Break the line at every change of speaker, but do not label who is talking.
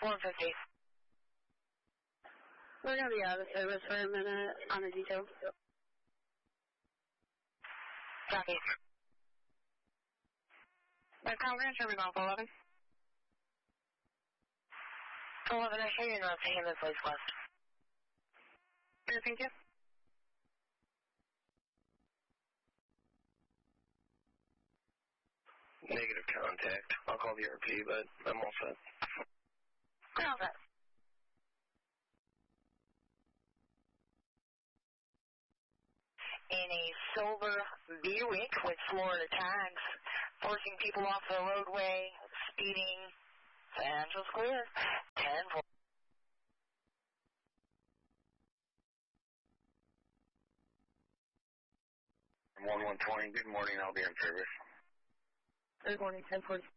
450.
We're going to be out of service for a minute on a detail.
Copy.
Red Crown Ranch, are we going for 11?
11, I show you not taking this place west.
Thank you.
Negative contact. I'll call the RP, but I'm all set.
All set. In a silver Buick with Florida tags, forcing people off the roadway, speeding, Central's clear. 10-4.
Good morning, I'll be in service.
Good morning, 1040.